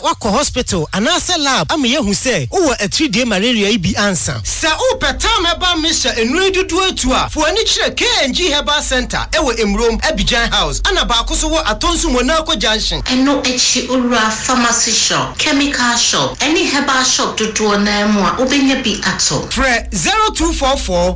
wako hospital anase lab ame yehu se wo a 3-day malaria ibi answer sa u petam heba misha enuri dudu etu a fo ani kire KNG Herbal Center ewo Emrom Abidjan House ana ba akoso wo atonsu Monaco Junction eno echi ura pharmacy shop chemical shop any herbal shop dudu na mu a obenya bi ato Fre 0244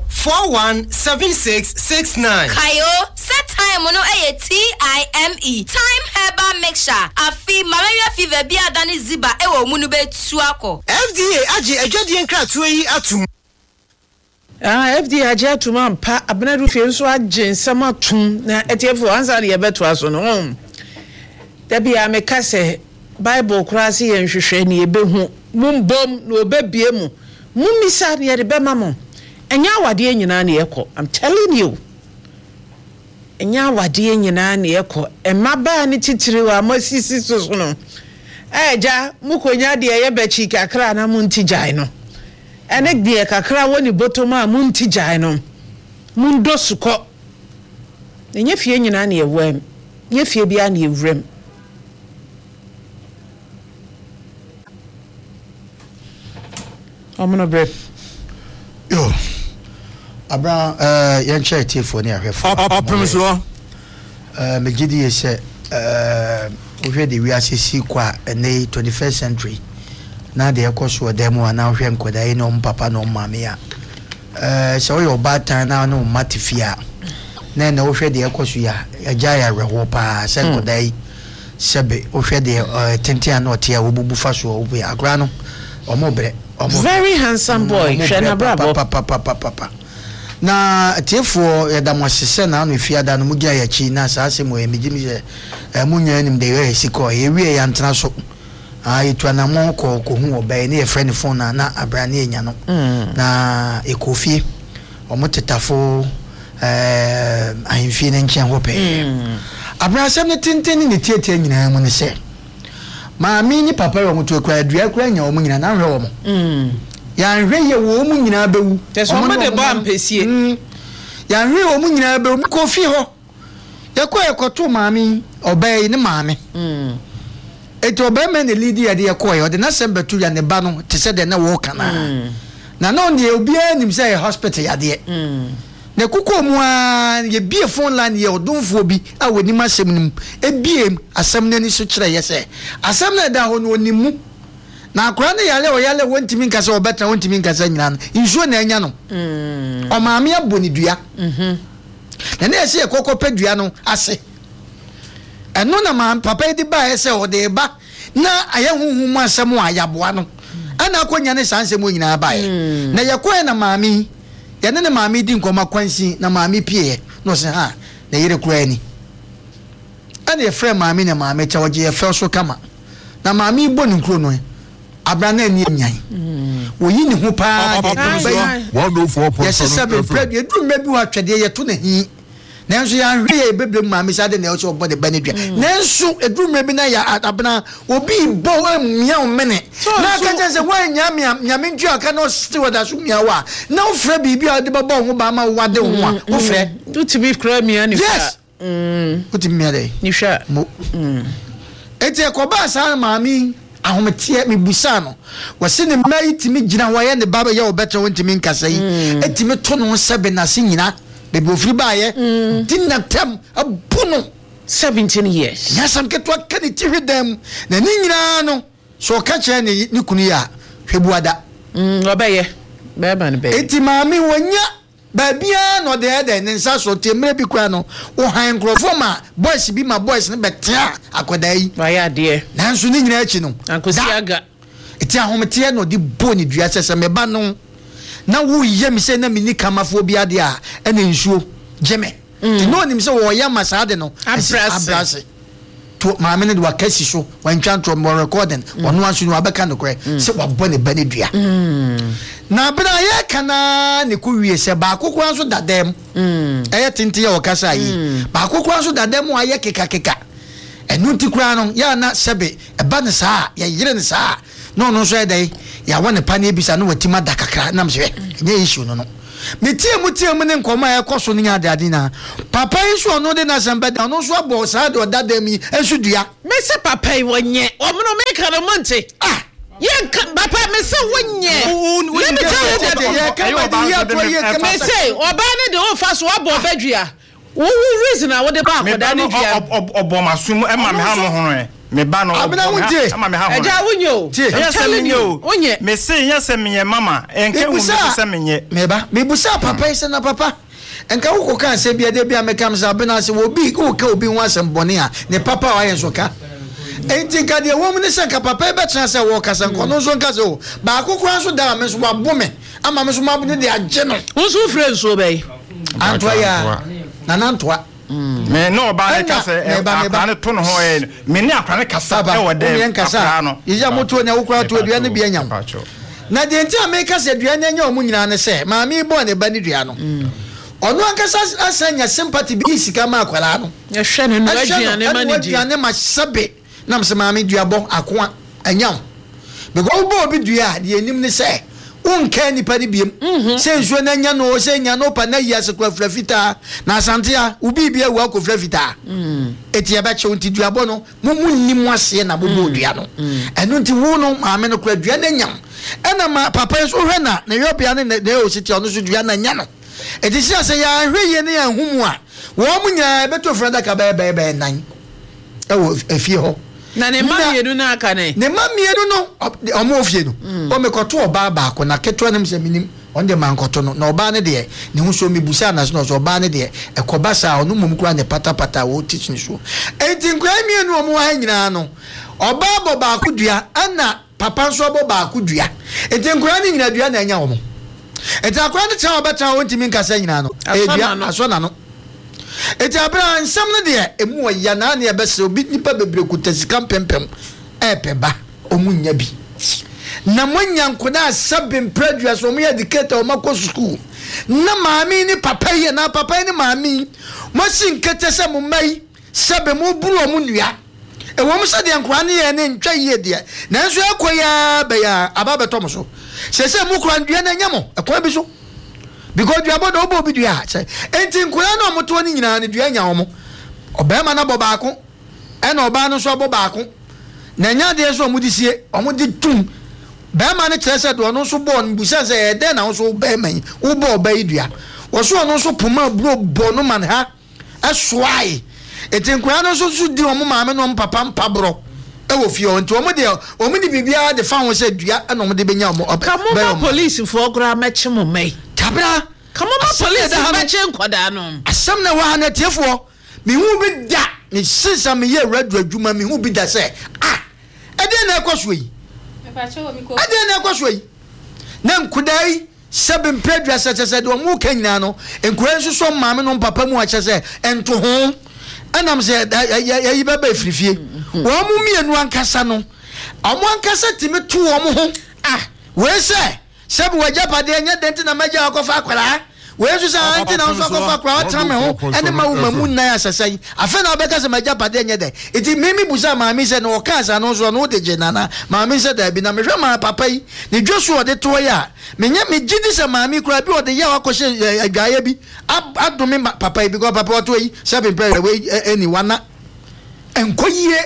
417669 Kayo set time no TIME time herbal mixture afi malaria fever bi adani ziba ewo mu no betu akọ FDA agi adwadie nkratoa yi atum FDA agi atum ampa abnaru fie nso agi nsam atum na etefo ansa ne yebeto aso no da bia meka se Bible kurase ye nhwehwe ne yebehu mumbom no obebie mu mumisa ne ye be mamo enya awade nyina ne yekọ I'm telling you enya awade nyina ne yekọ emaba ne titiri wa masisi so no eja mukonya de ye bechi kakra na muntigyan no ene de kakra woni botoma muntigyan no mundo suko enye fie nyina ne yewam nye fie bia ne yewrem omono bre yo abra yenche tifo ne ahwefo oprimso megidi yese ohwe de wi asisi kwa ene 21st century na de ekoso demo na ohwe nkoda yi no papa no mame ya so yo batan na no matifia na ohwe de ekoso ya agya reho pa se nkoda yi sebe ohwe de tente na otia obubu faso obu ya akra no omobre very handsome boy shena bravo papa na tifo yadamwasese na no fiada no mugia ya chi na saase mo emigimi munya anim de we siko ye wie ya ntena so etu na mo ko hu obai ne ye friend phone na abrane enya no na ekofie omotetafo ahimfie ne nchen hope abrasem ne tintin ne tietie nyina mu ne se maami ni papa wo mutu ekura dua ekura nya wo nyina na hwe wo mo ya hwe ye wo mu nyina bewu teso mo de ba ampesie ya hwe wo mu nyina bewu ko fi ho yakọ ekoto maami obai ne maami eto obai me ne lead ya de yakọ ye o de na sembetu ya ne ba no te se de na wo kana na no de obi anim se hospital ya de ne kuko mu a ye bie phone line ye odunfo bi a woni masem nim ebie asem na ni so kire ye se asem na da ho no onimu na akora ne yale o yale wontimi nkasa obeta wontimi nkasa nyina no insuo na anya no o maame aboni dua na ne ese ekoko pedua no ase eno na ma papa edi ba ese o de ba na aye huhum asem a yaboa no ana akonya ne sansem nyina ba ye na yekoe na maame ya ne maami di nkoma kwansi na maami pie no se ha na yire kura ni ana ye frɛ maami na maami cha waje ye fɛ so kama na maami bo ni nkro no abra na ani nyan wo yi ni ho pa de 104.7 yes sabe bread ye du mebi wa twede ye to na hi nanso ya hwe ye bebre maami sa de na so obo de banedua nanso edu mebi na ya abna obi bo amia o mene na ka je se wan nya me ntua ka no steward aso mia wa na o frɛ bibi a de babo ho ba ma wade ho a o frɛ tu ti bi kra mia ni yes o ti mia de ni hwa mo eti ko ba sa maami ahometie me busa no wose ne mai timi gina wa ye ne baba ye o better won timi nkasa yi etimi to no sebe na se nyina de bi ofri ba ye dinatem abuno 17 years ya sam ketwa kani ti hwedam na ni nyina no so ka kire ni kunu ya hwebuada obeye be ba ne be eti maami wonya babia no de ne nsa so temre bi kwa no wo han krofo ma boys bi ma boys ne betia akoda yi wa ya de nanso ni nyina achi no ankosi aga eti ahomete no di boni dua sese me ba no na wo yem se na mini kamafo bi ade a ene nsuo jeme no nim se wo yama saade no abrase to maame ne de wakasi so wan twantro mo recording ono anso no abeka no kore se wabone bane dua na bra ye kana ne ku wie se ba akokwa anso dadem eye tinti ye wakasa yi ba akokwa anso dadem aye keka enu ti kura no ya na sebe eba ne saa ya yire ne saa no so edai ya wone pa ne bisa no watima da kakra na mse nye issue no me tie mu ne nkoma e koso ne ade na papa yi so no de na sambeda no so abo sa de odada mi ensu dua me se papa yi wonye o mo no me ka no monte yen papa me se wonye let me tell you me say oba ne de o fa so abo badua wo reason a wo de ba akoda ne dua obomasum e ma me ha no ho me ba no ama me ha ho eja wonyo wonye me say yes me mama enke wo me say me me busa papa yi se na papa enka wo ko kan se bia de bia me kam sa bena se wo bi ko ka obi ho asem bone a ne papa wa yen so ka enti ka de wo mu ne se ka papa be tra se wo ka se nko no so nka se o ba akokora so da me so wa bome ama me so ma bu de agye no wo so friend so be antwa ya na nantwa me no ba ne ka se akra ne to no ho e me ne akra ne kasa e wo de akra no ija moto ne wo kura to adua ne bia nyam na de enti ameka se adua ne nya o mu nyina ne se ma me bo ne ba ne dua no ono ankasa asanya sympathy bi sika ma akwala no ya hwe ne aduane manage aduane ma sebe nam se ma me dua bo akoa anyam because bo bi dua de enim ne se unka nipa ni biem se nsuo na nya no se nya no pa na yia se kwa frafita na asante a ubi bia wa ko frafita eti eba che unti dua bo no mu nim ase na bobo dua no eno nti wo no ma me no kwa dua na nyam ena ma papa so hwe na yobia ne na o siti ono so dua na nya no eti sia se ya hwe ye ne ya humu a wo mu nya beto frada ka be nan e wo efie ho na ne mamienu na aka ne mamienu no omo ofie no o me koto oba ba ko na keto anem se minim on de man koto no na oba ne de ne hu so mebusa na so oba ne de ekoba sa onu mum kura ne pata wo teach ni so enti nkura mienu omo ha nyina no oba bo ba ko dua ana papa so bo ba ko dua enti nkura ni nyina dua na anya omo enti akura ne cha obeta won timi nkasa nyina no e dua aso na no eti abra nsam no de emu ya na na ebese obi nipa bebre kutasika pempem epeba omunya bi na monya nkoda sabem produce omu educator o mako school na maami ni papa ye na papa ni maami mo sinkete se mo mai sabem buru omu nua e wo mo se de nkwa ne ye ne ntwa ye de na nso akoya be ya ababeto mo so se mo kura ndua na nyamo ekwa bi so because you about obo bi dua say enti nkura na omoto ni nyina ne dua nya omo obema na boba ako e na oba no so boba ako na nya de so omudi sie omudi tum bema ne kyerese do no so bo nbusa say e de na so bema wo bo oba idua wo so no so puma bro bo no man ha aswai enti nkura no so di omo maame no papa mpabro e wo fie onti omudi bibia de fa wo say dua na omudi benya omo kamo police for gra mechi mo mai tabra kamo police da mechi nkoda no asam na wa na tiefo me hu bi da ni sisa me ye radu adwuma me hu bi da say ade na ekoso yi ade na ekoso yi na nkudai sabem pedra sese de omu kanyina no enkura nsuso maame no papa mu a chese ento ho anam se yi baba frifie wo mu mienu ankasa no omu ankasa timi to omu ho we se sabu wajapade nya denti na maja akofa akwara we so sa anti na so akofa akwara atame ho ene ma wo mamu na ya sasai afa na obeka se majapade nya de iti mimi buza maami se no kansa no so no de jenana maami se da bi na mehwe ma papa yi ne dwoso ode to ya menya me gidi se maami kura bi ode ya wakɔhye adwaye bi adome papa yi bi ko papa to yi sabe prayer we any wana enkoyie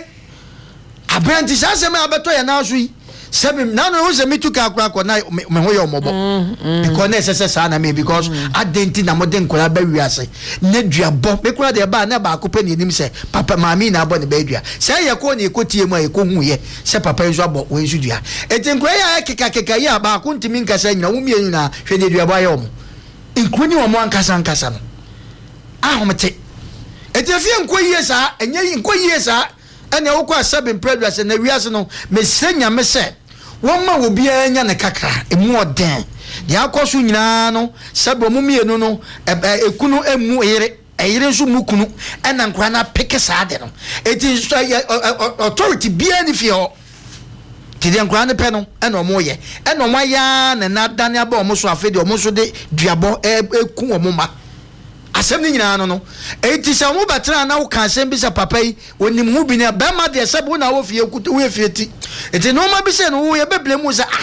abranti sa se me abeto ya na so yi seven now no se me tuka akwa na me ho ye omobo because na sese sa na me because adenti na modern kola ba wiase na duabo me kura de ba na ba akopɛ ne nim se papa maami na abo ne ba dua se ye ko ne ekotie mu ye ko hu ye se papa nso abo we nso dua etenkura ya keka ya ba ko ntimi nkasa nyina wo mie nyina hwe ne duabo aye omo nkuni omo ankasa no ahomte etefie nkoyie sa enye nkoyie sa ene wo kwa seven predators na wiase no me senya me se won ma wo bia nya ne kakra emu oden de akoso nyina no sabo mu mienu no ekunu emu eyire nso mu kunu ena nkra na peke saade no eti authority bia ni fie ho ti de nkra ne pe no ena omo ye ena omo ya na dane aba omo so afede omo so de duabo eku omo ma asem ni nyina no eti sa mo batra na wo kan asem bi sa papa yi onim hu bi na ba ma de sebo na wo fie kutu wo fie ti eti no ma bi se no wo ye beble mu sa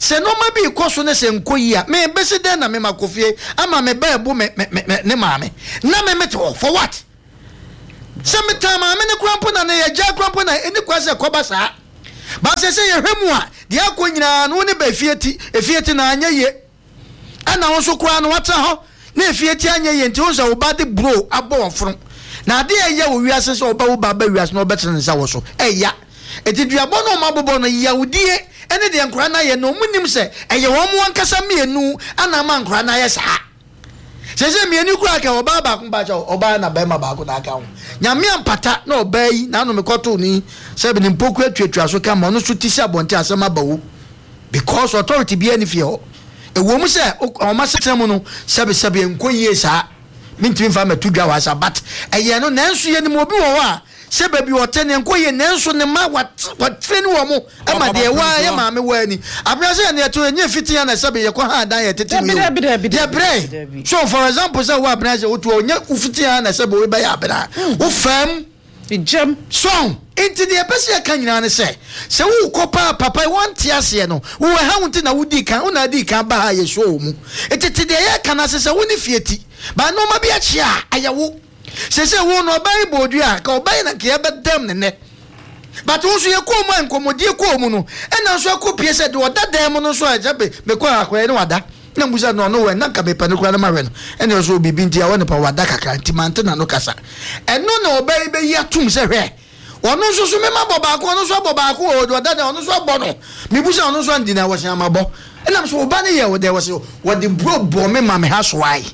se no ma bi koso ne se nkoyi a me besi den na me makofie ama me ba bu me ne maame na me mete for what se me ta maame ne krampo na ne ya ja krampo na eni kwase koba saa ba se ye hwemu a de akonyina no ne ba efieti na anya ye ana wo so kra no wata ho na efieti anya ye nti wo so wo ba de bro abo ofro na de ye wo wiase so oba wo ba wiase no betre nsa wo so eya etiduabo no mabobo no yawudie ene de nkura na ye no munim se eye wo mo ankasa mienu ana ma nkura na ye saa sese mienu kura ka oba ba ko ba cha oba na ba ma ba ko na aka ho nyame ampata na oba yi na no mekoto ni se bi ni mpoku atwatwa so ka mo no so tisi abonte asema bawo because authority bi ani fie ho ewo mu se o ma setem no sebe enkoyie saa mintimi fa matudwa wasa but eye no nanso ye ni mo bi wo a se baby wotene enkoyie nanso ne ma wat feni wo mo ama de wa ye ma me wani abrase ne to enye fiti ya na sebe ye ko ha dan ye tete mi ye bre so for example say wa abrase wo to onye ufiti ya na sebe we ba ya bra wo fam jam so enti de pese kan nyina ne se wo kopa papa won tiase no wo ha wonti na wudi kan una di kan ba ha ye so mu enti de ye kan ase se wo ni fieti ba no ma bia chia ayawo se wo no bai bodua ka obai na ke bedem ne but wo so ye ko mu enkomodie ko mu no ena so akopie se de odadam no so ajabe me ko akwa ne wada na musa no we na ka be pa ne kura na ma we no ena so bibi ntia wo ne pa wada kakra ntimante na no kasa eno na obai be yi atum se hwe ono so me ma boba ko ono so boba ko o odada ono so bono me busa ono so ndina wo hia mabo ena so oba ne ye wo de wo se wo de bro bo me ma me ha so ai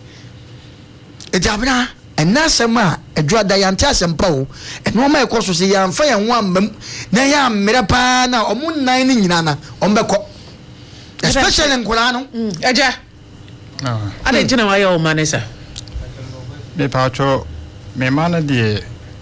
ejabna ena sema edwada yante asempa o eno ma ekoso se yamfa ye ho amam na ya mmere pa na omu nan ni nyina na ombeko especially nkola no eja ada ntina wa ye o manesa me pacho me mana de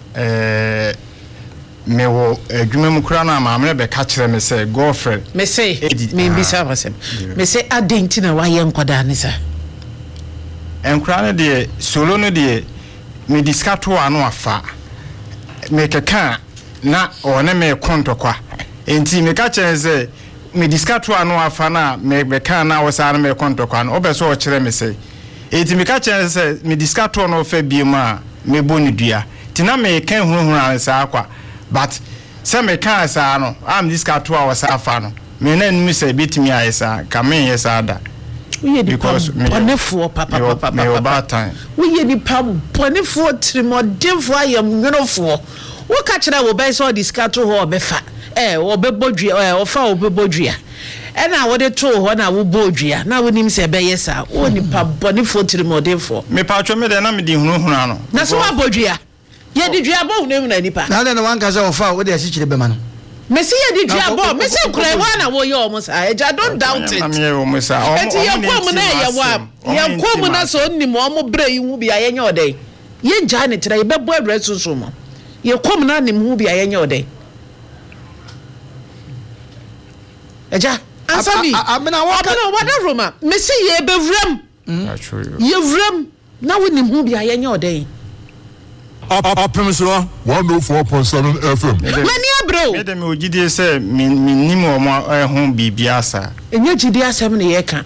me wo adwuma mu kura na ma be ka kire me say girlfriend me say me bisa basem me say ada ntina wa ye nkoda ne sa enkura ne de solo no de me discato anu afa me keka na one me kontokwa enti me ka chenze me discato anu afa na me beka na wosa na me kontokwa no obeso o kire me say enti me ka chenze me discato no fa biema me boni dua tina me kan hunhun an sa akwa but se me kan sa no am discato a wosa afa no me na nmi say bitimi ayesa ka me yesa da we di ponefo papa we di ponefo trimodefo ayam nwenofo wo ka kira wo be so discato ho obefa wo bebodua ofa wo bebodua na wo de to ho na wo bodua na wo nim se be yesa wo ni ponefo trimodefo me pa twa me de na me di hunhun ano na so wa bodua ye di dua bo hu na nipa na na wan ka se ofa wo de asichire be ma no Messi ye di diabo Messi kura wa na wo ye o musa eja don't doubt it am ye o musa eti ye kwom na ye wa ye kwom na so nnim o mo bre yi hu bia ye nye odai ye nja ne tira ye bebo adre susu mo ye kwom na nim hu bia ye nye odai eja ansami abena wada Roma Messi ye bevram ye vram na wo nim hu bia ye nye odai Apemsra 104.7 FM. Mani abro. Me dem ogidie se mi nim o mo ho bibia sa. Enye gidi asem ne ye ka.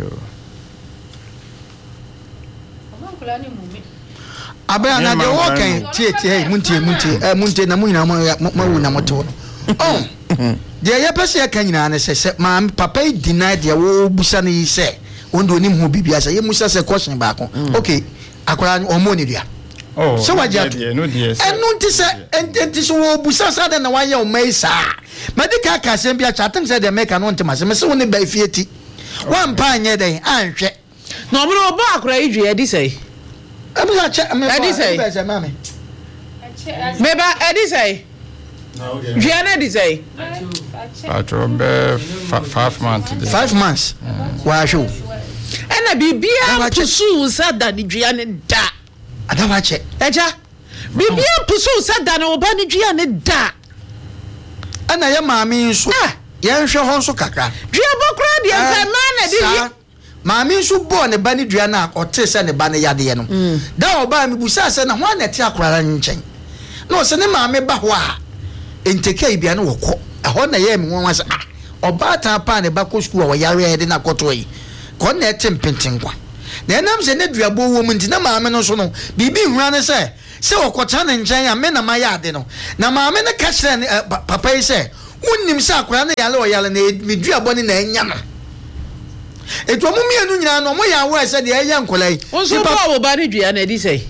Abia na de wo kan tie muntie na munyina ma wu na moto. Oh. De ye pese ye kan nyina na se ma papa deny de wo busa ne yi se ondo nim ho bibia sa ye musa se question ba ko. Okay. Akora o mo ne dia. Oh, so what you no dear. And no tis so busa than why you may sa. Medical Cassambia chatting said they make an on to myself, so only by 50. One pine a day, and check. No, no, back, right? Eddie say. I'm not checking. Eddie say, Mammy. Maybe Eddie say. Gianna Eddie say. I drove 5 months. 5 months. Why show? And I be pursue said that the Gianna da. I don't watch it. Eja. Bibia pursue said that Obani Gianna da. And I am mammy so. Yan show honso kakra. Giabocra, the man, mammy so born a bunny Diana or Tess and a banner yadiano. Thou buy me busa and a one at Yakra and chain. No, send a mammy bahwa. In take a piano, a honor yam one was obata pa ne ba ko school wa yare ya de na koto yi ko na etim pintinkwa na enam se ne duabo wo mu ntina maame no so no bibi hura ne se okota ne nchen ya me na ma ya ade no na maame ne ka kire papa yi se unnim se akora ne yale o yale na me duabo ne na enya no eto mu mienu nyina no mo ya wo se de eya nkola yi onso ba wo ba ne dua na di sei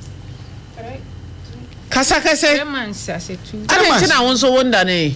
kasa ade ntina onso wonda ne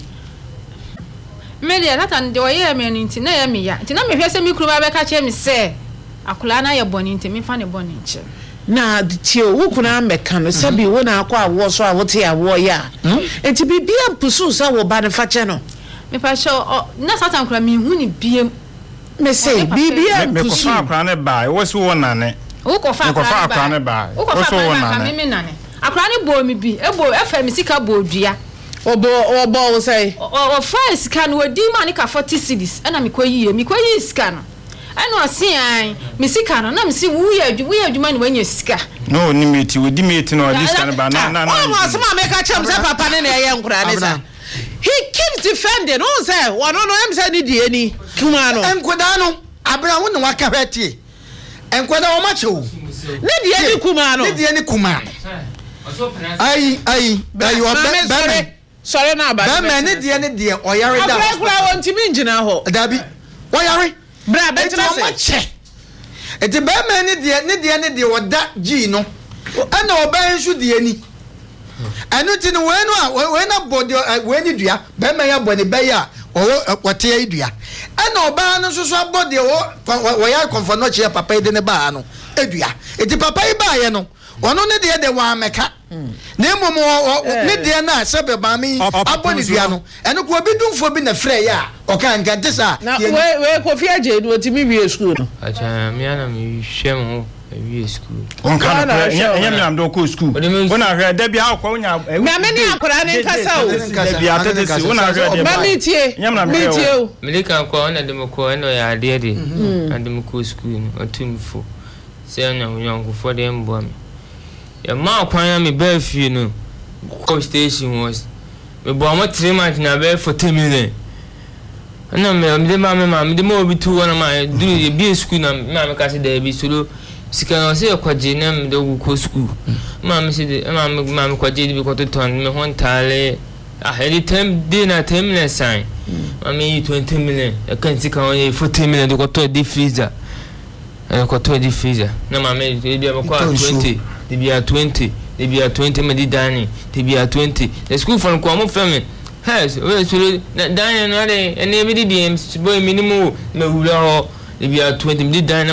media that and the way me nti na ya me ya nti na me hwese mi kuru ba be ka che me se akola na ya boni nti me fa ne boni nche na tio wo kuna meka no sabi wo na akwa awo so a wo te awo ya enti bibia pusu sa wo ba ne fa che no me pa sho na satan kura me hu ni biem me say bibia me ko pusu fa akra ne ba wo so wona ne wo ko fa akra ne ba wo ko fa akra ne me nane akra ne bo mi bi ebo efa mi sika bo dua obo wo say o fa sika no odi ma ne ka 40 cedis na me koyi sika no ano asian me sika no na me si wuye adwuma ne wanya sika no ni meti wodi meti no this kind ba na o mo asoma me ka chem say papa ne na ye nkura ne sa he keeps defending on say wono no em say ni die ni kuma no enkoda no abra wo ne waka hwete enkoda wo ma chewu ne die ni kuma no ne die ni kuma ai o be sorry na ba be ne die oyare da akura won timi ngina ho dabi oyare bra betina se eti be ne die oda gi no ana oban nso die ni anu ti no we na body we ni dua be me ya body be ya wote ya dua ana oban no so body wo ya comfort no che papa de ne ba no edua eti papa yi ba ye no ono ne de wa meka na emomo ne de na sebe ba mi aboni dua no eno ko bi dumfo bi na frɛ ya o kan gante sa na we ko fi aje do ti mi wie school no acha mi ana mi hwem ho wie school on kan enya mi am do ko school ona hwɛ da bi akwa onya na me ni akora ne nkasa o da bi atete si ona hwɛ ba mi tie o milika ko ona de mko eno ya ade de ade mko school no otumfo se ona onyanko fo de mbo mi ya ma kwan me ba fie no co station was me bo am 3 months na be for 10 million ana me de ma obi tu wana ma do e bi school na me ka se da bi solo sika na se kwaje na me do ko school ma me se de ma me kwaje bi ko to ton me hon tale any time day na 10 million sign ma me 20 million e kan sika on e 40 million do ko to di freezer e ko to di freezer na ma me bi am ko 20 they be at 20 they be at 20 me dani they be at 20 the school for ko mo fami has we so dani no dey ene bi di boy minimum me wura ho they be at 20 me dani na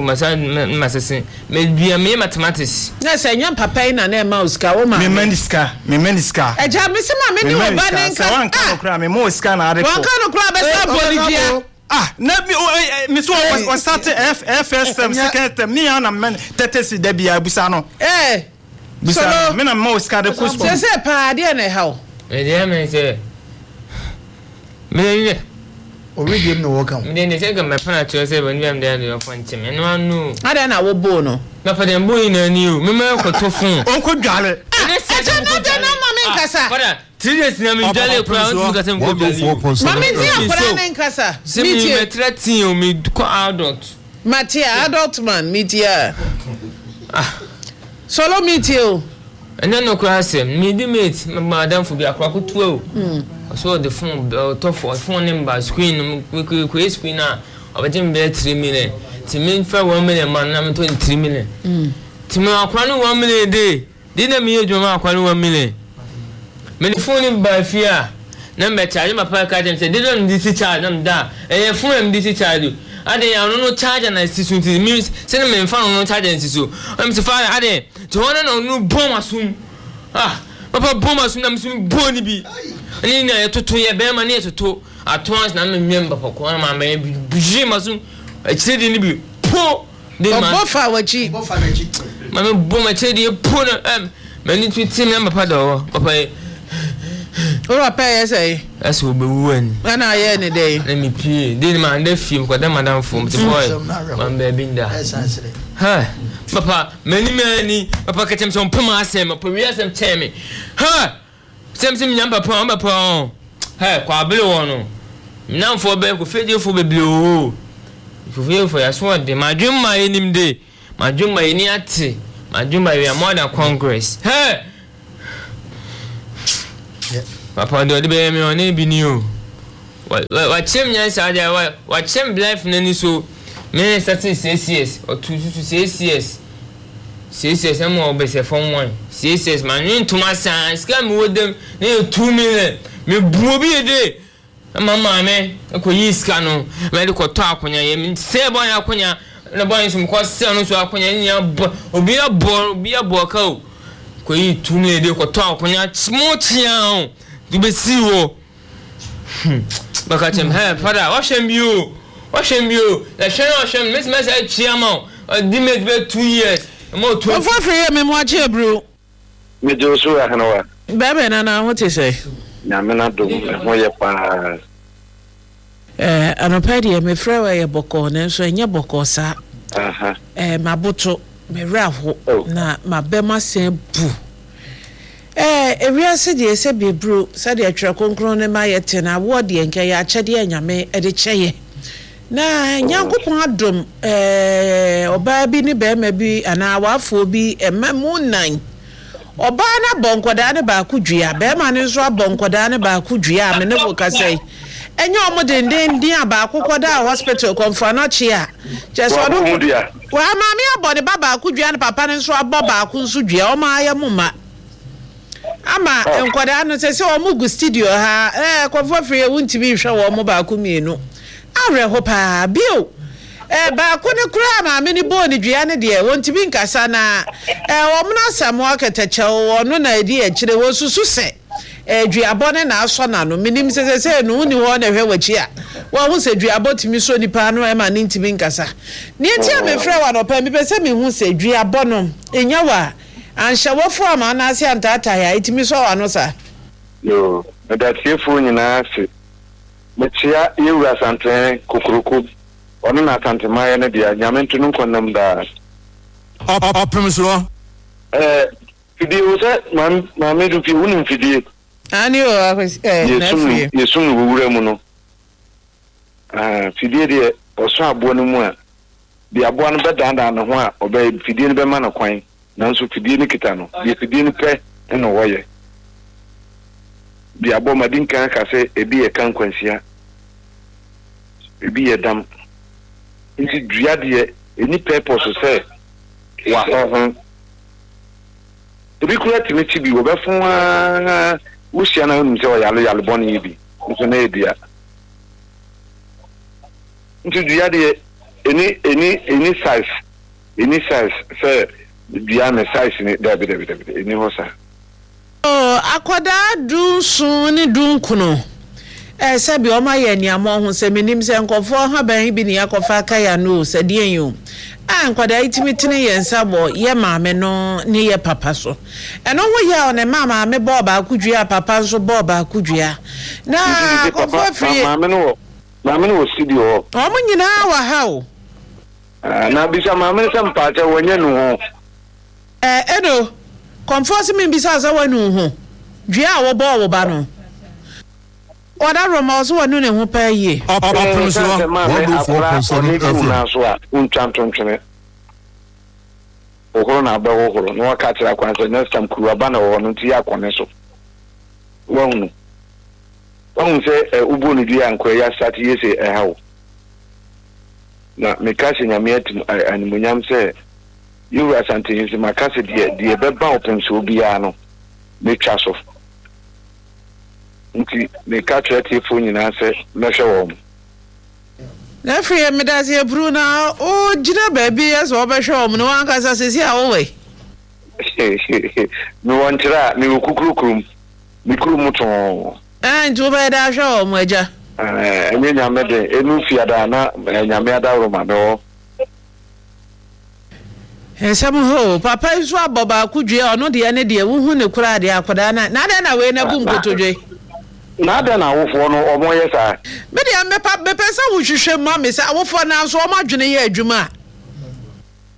masase me bi me mathematics na say nyam papa na na ma uska wo ma me mendiska eja me se ma me ni wo ba ne nka wan kan okra me mo uska na ade wan kan okra be sa bolivia na mi so was start first term second term ni ana men tetesi da bia busa no busa me na mo ska de course se pa de na how me de me se me already no work am me de se ga me pana cho se ban biam de de fon chim eno anu ada na wo bo no na pa de boy na ni o me ma ko to fun onko dwale eja na de na ma me nkasa serious na me dwale kwa on ka sem ko dwale ma me ti akora ne nkasa me ti me 13 o me ko adult Matia adult man media solo metio ene no kwa asem me di mate madam fo bi akwa ko tuo so the phone to for phone number screen ko screen na obejim be 3 million ti me fa 1 million man na me 23 million ti me akwa no 1 million dey di na me yedwuma akwa no 1 million me phone ba fia na me charge my pa ka dem say they don't this charge am da phone this charge ade ya no charge na sisu ti means say me fa no charge na sisu am se fa ade to one no bom asum papa bom asum na me boni bi ani na etoto ye be ma na etoto atons na me member poko ma ma buje masum chidi ni bi po de ma bofa wachi ma me bom chidi po na ma ni twiti member papa do papa ora pay say as we be won na ye ni dey na me pie dey ma nda film ko da madam fom ti boy man be binda ha papa mani papa ketem so pema asem papa wi asem cheme ha sem nyamba papa ha kwa bele wono Now for be ko feje for be blue. For ya so de madwuma enim de. Madwuma eni ate. Madwuma we are more than Congress. Hey. Papa do de be me on e bi ni o. Wa chem nya sa dia wa chem life nani so me certain CCS or to CCS. CCS am obese form 1. CCS man into my science scam with them near 2 million. Me buobi e de. Mama me ko yi ska no me de ko to akonya ye se boy akonya na boy sum ko se no so akonya nya obi abo ka o ko yi 2 million de ko to akonya smooth yan du be si wo baka chem he father wa shem bio la shem miss say chiama di me be 2 years mo to for free me mo ache bro me jo so ya hanawa bebe na what you say na me na do mo ye pa anopedi me frewa ye boko na so enye boko sa aha mabuto me raho na mabema se bu ewiase de ese bebru sa de atwa konkron ne ma yete na wo de enke ya achede anyame e de cheye na nyankopon adom oba bi ne be ma bi ana wafo bi emamu nan oba na bonkoda ne ba kudua be ma ne so bonkoda ne ba kudua me ne wo kasai enye omodenden din aba akokoda hospital konfa na chia je so do wa ma me abode baba kudua ne papa ne so abo ba ku nso dua o ma ya muma ama enkoda no se o mu gu studio ha kwofo free wuntimi hwe wo mo ba ku mienu awre ho pa bio ba ku ne kura ma me ni bo ni dua ne de wontimi nkasa na wo mo na samo akatache wo no na edi e kire wo susu se duabo ne na aso na no minim se no ni ho na hwe wachi a wo hu se duabo timi so nipa no e ma ni ntimi nkasa ni enti a me frɛ wa no pa mi pese me hu se duabo no enya wa ansha wo fo ama na ase antata ya itimi so wa no sa yo da tiefo nyina se metia yewura santen kokoroko ono na tantema ya ne dia nyamentu no konam da opemso fidie wo se ma me du fi wonu fidie ani o na fi yesu no wura mu no fidie de oso abo no mu a de abo no bedanda no ho a oba fidie no be ma na kwan nanso fidie ni kita no de fidie ni pe na woye bi abo madinka ka se ebi e kan kwansia ebi e dam nti dua de eni purpose se wa ho ebi kura timeti bi wo be fun wo sia na unu se o yalo boni bi nso na edua nti dua de eni size se bia me size ni dabi eni ho sa akoda dun sun ni dun kuno sabi o ma ye ni amo ho se menim se nkofo ha ban bi ni akofa ka ya no se de yen ankoda itimitini ye nsabo ye maame no ni ye papa so eno ho ye o ne mama me bo ba akudua papa so bo ba akudua na akofo free maame no studio o mo nyina wa ha o na bisa maame se mpacha wonye no ho eno comfort me bisa za wanu ho dua wo bo wo ba no oda roma so wanu ne ho pa ye opemso 104.7 FM so a untwantontwene ohoro na aba ohoro no ka tira kwanso next time kuru aba na wo no ti akone so wonu se ubo ni dua anko ya start yese hawo na mekase nyame atim animunyam se you are something is my case die beba open so bia no me twa so nti me ka twete fo nyina se mehwe wo na free me da se bru na o jina ba bi as o behwe wo no wan ka sa se a wo we me won tira me kukurukurum me kurum to nti ba da hwe wo mo aja enye nyame de enu fiada na nyame ada ro ma do Samuho papa iso aboba akudua ono de ne de wuhu ne kura de akoda na de na we na bu nkotodwe na de na wofo no omoye sa me de me pesa wo hwehwe ma me sa wofo na so o ma dwene ye adwuma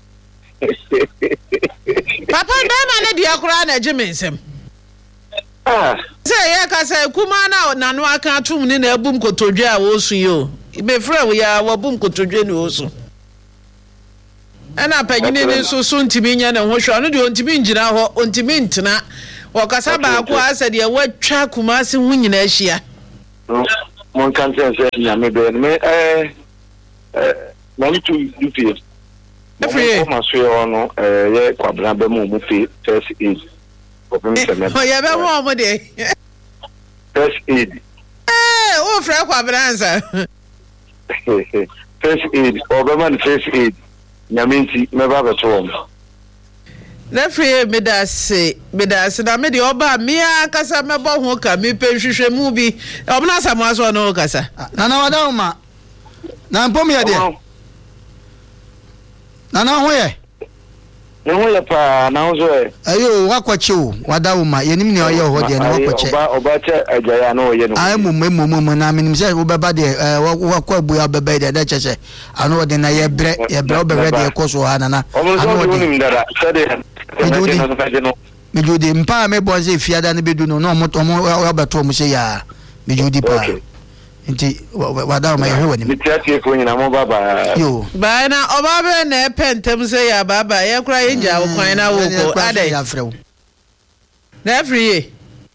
papa be ma ne de akura na gye me nsem Say ya ka say kuma na no aka atum ni na abum kotodwe a wo su yo. Be frɛ wo ya wo bum kotodwe ni wo su. Ana panyine ni so ntimi nya na ho hwa no de ontimi ngira ho ontimi ntena. Wo kasa ba ko asa de watwa kuma se hu nyina ahia. Mon kan say nya me be me na to do fe. Every ma so yo no ye kwabra ba mu fe first aid. Oh, yeah, be more de. First aid. Oh, fra kwabranza. First aid, Oberman first aid. Nyaminti me ba beto. Na free me da se na me de oba me akasa me bo ho ka me penhwehwe mu bi. Obna asamo so no kasa. Nana wada ma. Na mpom ye de. Nana ho ye. Nho ya pa na ho so e. Ayo wakwache o wada wo ma yenim ne oye ho de na wakwache. Oba che ajaya na oye no. Ai mum na menim se wo beba de wakwa bu ya beba de da chese. Ano de na ye bre obere de koso ha nana. Ano de nim dara. Sade. Mejudi mpa me boze fiada ne bedu no omo abato mo se ya. Mejudi pa. Nti wada ma ye hwani. Mitiatie ko nyina mo baba. Yo. Ba na oba be na pentem se ya baba ye kura ye nja wo kwan na wo ko ade. Na free.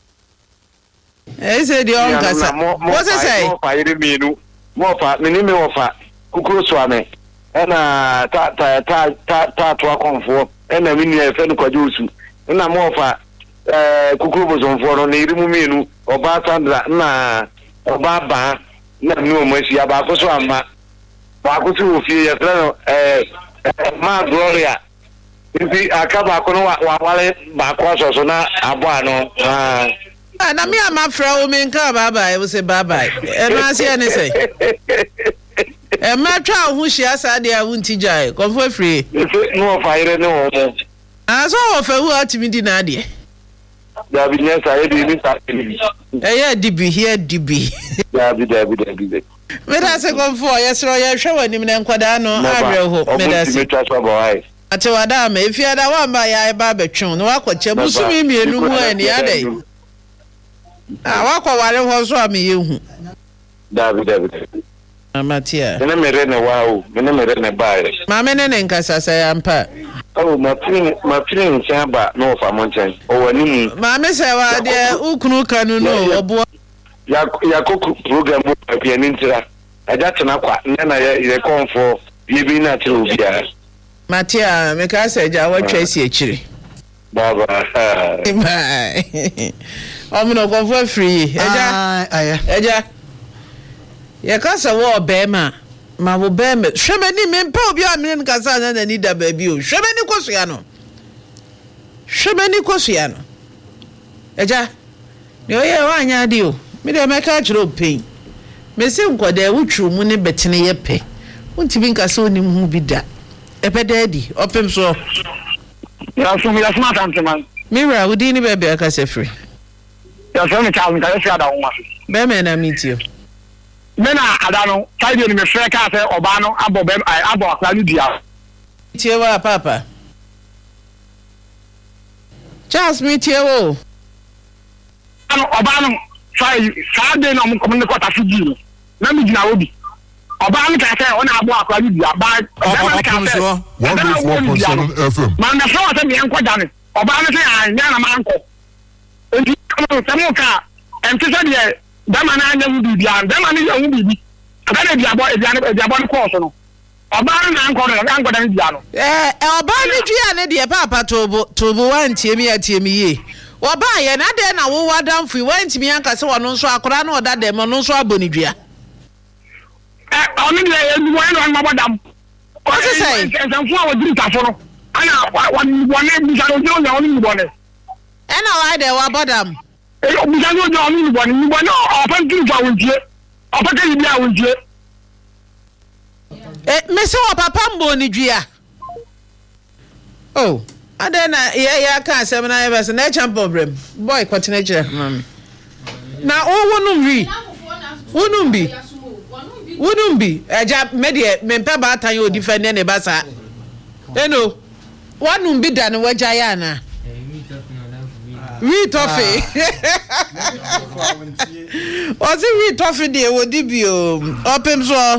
Say the on kasa. What say? Mo fa ire minu. Mo fa mini me wo fa. Kukuru so ame. Na ta to akonfo. Na mini e fe no kwaje osu. Na mo fa kukuru bozonfo no na ire mu minu. Oba Sandra na Oba ba na nu mo si aba ko so ama ba ko so ofie ye tra ma Gloria ibi akaba ko no wa wale ba ko so na abo ano na me ama fra o me nka baba e wo se baba e no ase ene se e ma twa ho hia sa de a wunti jai konfo free no fa ire no mo aso wo fa hu atimi di na de David Nessa e di ta dibi here dibi David me da se konfo yesro ye hwe wanim na nkwada no areho me da se ate wada ma efiada wa mba ya ba betwon no wakwache busumi mienu mu ani ade wakwa ware ho so am yehu David Matia me mere ne wa me mere ne bae ma me ne nkasa sa ya mpa oh ma prin chamba no fa monchen o wani ma me se wa de ukunu kanu no obo ya koku program bia ni ntira aja tena kwa na ye konfo bi na tira obia Matia me ka se ja wa twesi akire baba omno konfo free eja ye ka se wo bema ma wo bema hwemani me mpa obi a me nkasa na ni da ba bi o hwemani kosua no eja ne oye wa anya di o me de me ka chiro pain me se nkoda wutwu mu ne betene ye pe untimi nkasa onim hu bi da epedadi opem so ya so mi la smart antman mira udi ni bebe aka se free ya so mi ka se ada won be me na meet you mena adano tide ni me frɛ ka sɛ oba no abɔ akwa no dia tie wa papa Charles me tie wo ano oba no sai saade na mo komne kota fiji no na mi gina obi oba no ka sɛ ona abɔ akwa no dia ba so 104.7 FM man na so sɛ me enko dane oba no sɛ anya na manko enti kono sɛ mo ka enti sɛ de dama na anya mu bibia dama ni ya mu bibi ada na biabo no course no oba na anko dan bia no oba ni dua ne de papa tobo wantie mi atiemi ye oba ye na de na wo wadamfu wantimi anka se wono nso akora na oda dem no nso aboni dua oni de edu wo no mabodam o se sai ensanfu a wodiri tafo no ana woni bi sa no jo oni ni bone ena wa de wa bodam Obusano jo oni ni bone open tu fa wontie open ka bia wontie me se wo papa mbo ni dua oh adena ya ka asem na yebes na champion brem boy continue jere mami na wonum bi eja me de me mpa ba atan o defend ne basa eno wonum bi da ne waja ya na We toffee. Was it we toffee there? What did you open so?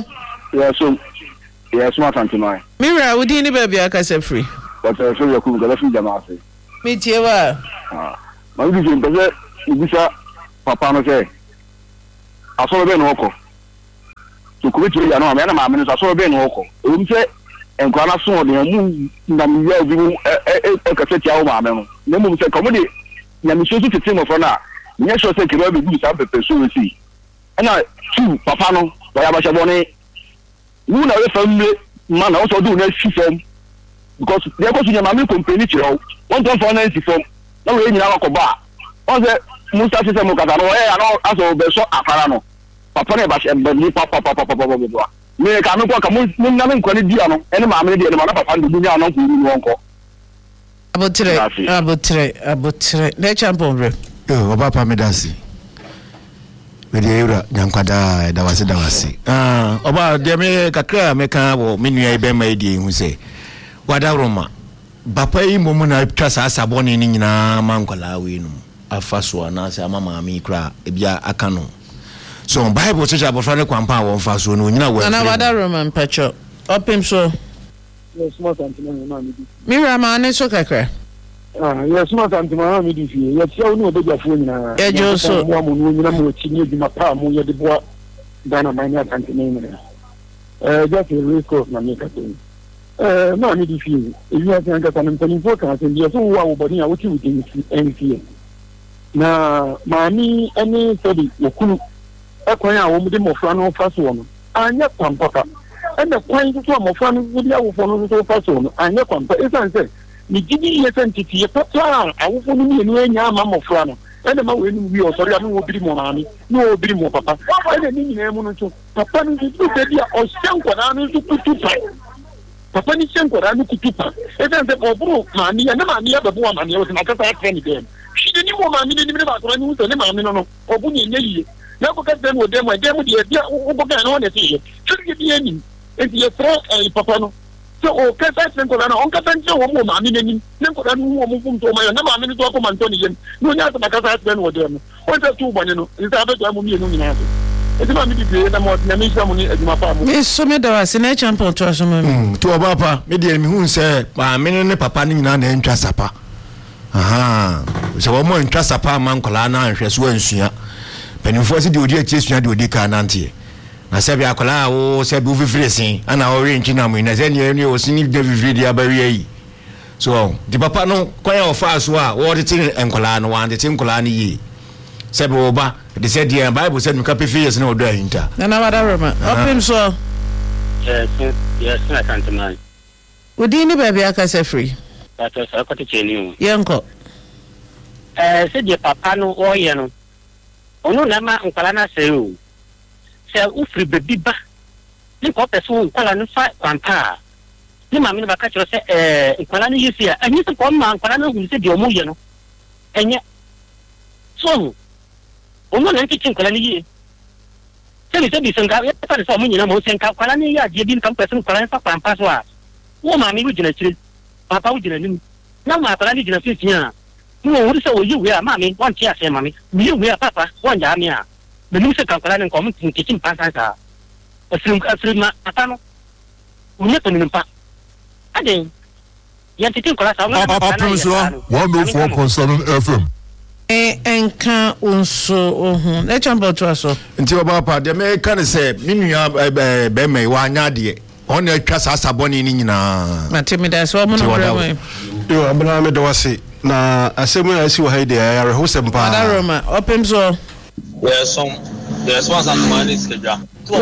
Yes, smart anti-mine. Mira, would you baby? I can say free. But I feel you could go to Jamasi. Me too. My vision, but you Papa no say. I saw Ben Oko. To commit to you, man, I'm I saw Ben Oko. You say, and Grana saw the moon, a cassette, your mamma. No one said, comedy. Yamisho to team of honor. Yes, I think you will be some pursuing. And I, too, Papano, Bayabashabone. You know, if man also do next season because they're going to your mammy company. One time for 94. No, we need our cobar. On the Musta system of Catano, and all as of the shop Aparano. Papa Bash and Benny Papa. Me cannot walk a moon quality, and mammy and Papa and the Diana won't go. About today. Let's jump over. Oh, Papa Medasi. Medieura, Yankwada, Dawasi. Oba, dear me, Kakra, Meka, or Minia Bemadi, who say, Wadaroma, Bapai Mumuna Trasa Saboni in Mankola win, a first one, as a mamma mikra, Ebia Akano. So, Bible says about Frank Quampa or Faso, no, you know, Wadaroma, Petro, up him so. Yes, more than to Mira, man, it's okay. Yes, not anti-Miami. Yes, you know the phone. Yeah, just woman, woman, my palm, you the boy, Dana, my net anti-name. Just a record, my make a thing. No, I need to feel. If you have to get an important forecast, and you're so well, but I would you think anything. Now, mammy, any study, you couldn't acquire a woman more fun or fast one. And yet, Papa. And the point of some of fun would have one so fast one. And yet, Papa, as I said. Me give you entity a papa. I will follow me and mamma Frano. And the man will sorry, I will be more money, no be more papa. And the name to Papa is to or Sanquan to put to fight. Papa is Sanquan to keep up. And then the Bobo, money and the money of the woman was not a penny then. She didn't want money in the background with the mamma or Bunny. Now look at them with them, my damn dear, Obogan on it. Should you be any? And you throw a papa. So, Kata Sankolana, on Katanjo, woman, meaning, Sankolan, who moved to my number, many to a Antonian, no, not the Makasa with them. What are 2 1 is that I'm nominated. It's not me to create a more money as my family. Miss Sumeda, a champion to us. To a papa, medium who said, my minute papa and Trasapa. Aha, so one more in Trasapa, Mancolana, and Shaswensia. Pennyforce do dear chase, do Dica and Auntie. I said, Akola, oh, said Buffy Fracing, and our range in Amin, as any was seen David Video Barrier. So, the papa no quite of fast war, the thing and Colano, and the thing Colani. Said Oba, they said, the Bible said, Capifias no danger. And I up him so. Yes, I can't mind. Would you baby, I can say free? That was a cottage in you. Yanko. Said your papa no or yano. Oh, no, Nama and Colana say. Ufri baby ba ni ko person kwala no fa kwanta ni ma me ba ka kire se kwala no yesi a anyi se ko ma kwala no hu se de omo ye no enye so omo na nti kwala ni ye se bi senga ya pa se omo nyina mo senka kwala ni ya je bi kan person kwala fa kwampa so a wo ma me wu gina chire papa wu gina ni na ma kwala ni gina fi tia ni wo wu se wo yi we a ma me wan tia se ma me mi we a papa wan ja me a the news calculation and comment in kitchen passa. A film Atano. We not on pa. Again, Yantin class 104.7 FM. And can't also, let's jump out to us. Until Papa, the American said, Minia Beme, Wanyadi, on a class as a bonnie in a Matimidas woman. You are Baname Dawasi. Now, as soon as you had there, who's a Roma, open so. There's one man is the job. I